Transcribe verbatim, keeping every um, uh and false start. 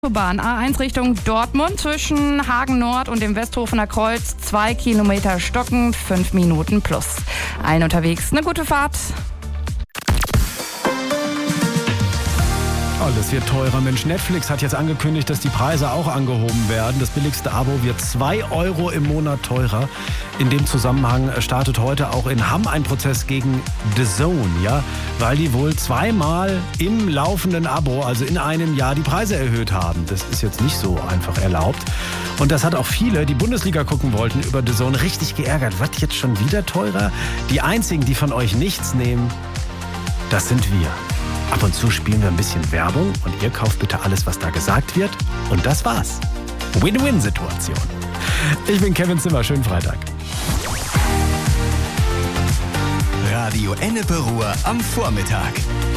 Bahn A eins Richtung Dortmund zwischen Hagen Nord und dem Westhofener Kreuz. Zwei Kilometer stocken, fünf Minuten plus. Allen unterwegs eine gute Fahrt. Alles wird teurer. Mensch, Netflix hat jetzt angekündigt, dass die Preise auch angehoben werden. Das billigste Abo wird zwei Euro im Monat teurer. In dem Zusammenhang startet heute auch in Hamm ein Prozess gegen D A Z N, ja, weil die wohl zweimal im laufenden Abo, also in einem Jahr, die Preise erhöht haben. Das ist jetzt nicht so einfach erlaubt. Und das hat auch viele, die Bundesliga gucken wollten, über D A Z N richtig geärgert. Was, jetzt schon wieder teurer? Die einzigen, die von euch nichts nehmen, das sind wir. Ab und zu spielen wir ein bisschen Werbung und ihr kauft bitte alles, was da gesagt wird. Und das war's. Win-Win-Situation. Ich bin Kevin Zimmer. Schönen Freitag. Radio Ennepe Ruhr am Vormittag.